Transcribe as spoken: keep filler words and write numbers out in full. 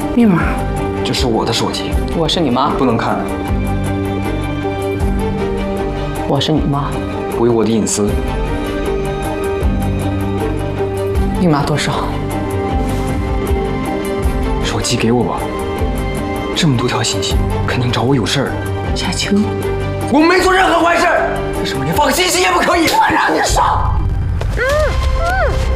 密码？ 这是我的手机， 我是你妈， 不能看， 我是你妈， 毁我的隐私。 密码多少？ 手机给我吧，这么多条信息，肯定找我有事儿。 夏青， 我没做任何坏事，为什么连发个信息也不可以？ 我让你上！嗯嗯。